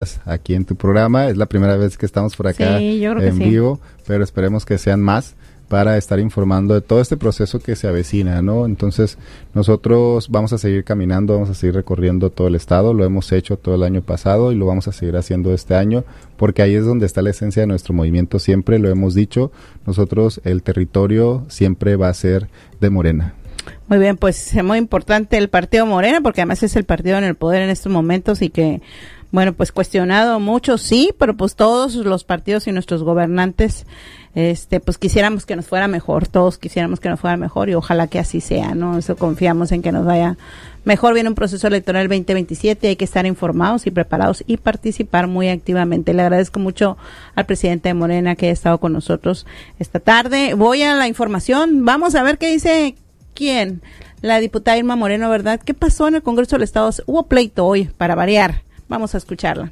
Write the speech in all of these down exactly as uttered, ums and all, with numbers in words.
aquí en tu programa. Es la primera vez que estamos por acá sí, yo creo en que sí. vivo, pero esperemos que sean más para estar informando de todo este proceso que se avecina, ¿no? Entonces, nosotros vamos a seguir caminando, vamos a seguir recorriendo todo el estado, lo hemos hecho todo el año pasado y lo vamos a seguir haciendo este año, porque ahí es donde está la esencia de nuestro movimiento, siempre lo hemos dicho, nosotros, el territorio siempre va a ser de Morena. Muy bien, pues es muy importante el partido Morena, porque además es el partido en el poder en estos momentos y que, bueno, pues cuestionado mucho, sí, pero pues todos los partidos y nuestros gobernantes, este, pues quisiéramos que nos fuera mejor, todos quisiéramos que nos fuera mejor y ojalá que así sea, ¿no? Eso confiamos en que nos vaya mejor. Viene un proceso electoral veinte veintisiete, hay que estar informados y preparados y participar muy activamente. Le agradezco mucho al presidente de Morena que haya estado con nosotros esta tarde. Voy a la información, vamos a ver qué dice quién, la diputada Irma Moreno, ¿verdad? ¿Qué pasó en el Congreso del Estado? Hubo pleito hoy, para variar. Vamos a escucharla.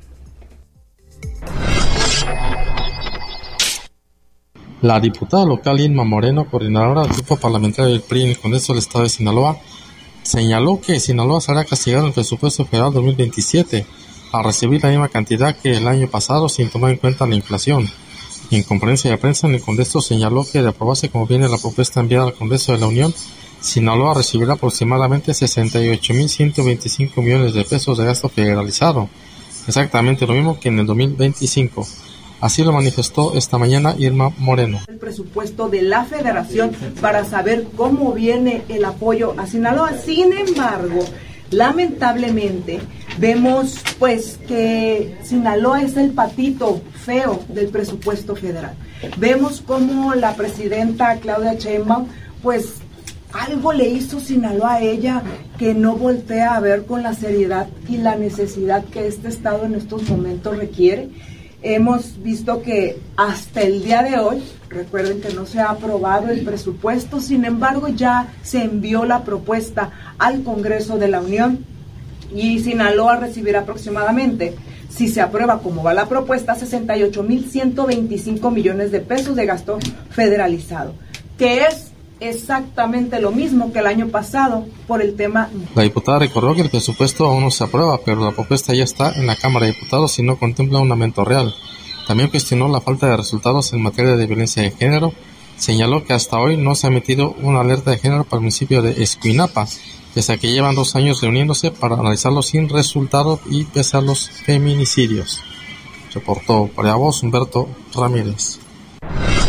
La diputada local Irma Moreno, coordinadora del grupo parlamentario del P R I en el Congreso del Estado de Sinaloa, señaló que Sinaloa será castigado en el presupuesto federal dos mil veintisiete a recibir la misma cantidad que el año pasado sin tomar en cuenta la inflación. En conferencia de prensa en el Congreso señaló que de aprobarse como viene la propuesta enviada al Congreso de la Unión, Sinaloa recibirá aproximadamente sesenta y ocho mil ciento veinticinco millones de pesos de gasto federalizado, exactamente lo mismo que en el dos mil veinticinco. Así lo manifestó esta mañana Irma Moreno. El presupuesto de la Federación para saber cómo viene el apoyo a Sinaloa. Sin embargo, lamentablemente vemos pues que Sinaloa es el patito feo del presupuesto federal. Vemos cómo la presidenta Claudia Sheinbaum pues algo le hizo Sinaloa a ella que no voltea a ver con la seriedad y la necesidad que este estado en estos momentos requiere. Hemos visto que hasta el día de hoy, recuerden que no se ha aprobado el presupuesto, sin embargo ya se envió la propuesta al Congreso de la Unión y Sinaloa recibirá aproximadamente, si se aprueba como va la propuesta, sesenta y ocho mil ciento veinticinco millones de pesos de gasto federalizado, que es exactamente lo mismo que el año pasado por el tema. La diputada recordó que el presupuesto aún no se aprueba, pero la propuesta ya está en la Cámara de Diputados y no contempla un aumento real. También cuestionó la falta de resultados en materia de violencia de género. Señaló que hasta hoy no se ha emitido una alerta de género para el municipio de Escuinapa, pese a que llevan dos años reuniéndose para analizarlo sin resultados y pese a los feminicidios. Reportó para Voz Humberto Ramírez.